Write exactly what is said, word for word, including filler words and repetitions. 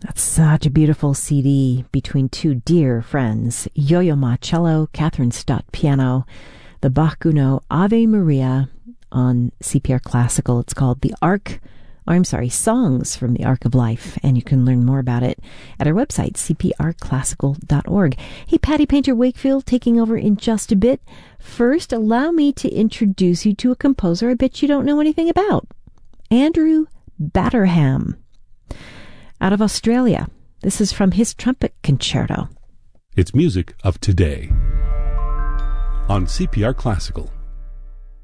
That's such a beautiful C D between two dear friends, Yo-Yo Ma cello, Catherine Stott piano, the Bach Gounod Ave Maria on C P R Classical. It's called The Ark, or I'm sorry, Songs from the Ark of Life, and you can learn more about it at our website, c p r classical dot org. Hey, Patty Painter Wakefield taking over in just a bit. First, allow me to introduce you to a composer I bet you don't know anything about, Andrew Batterham. Out of Australia, this is from his trumpet concerto. It's music of today on C P R Classical.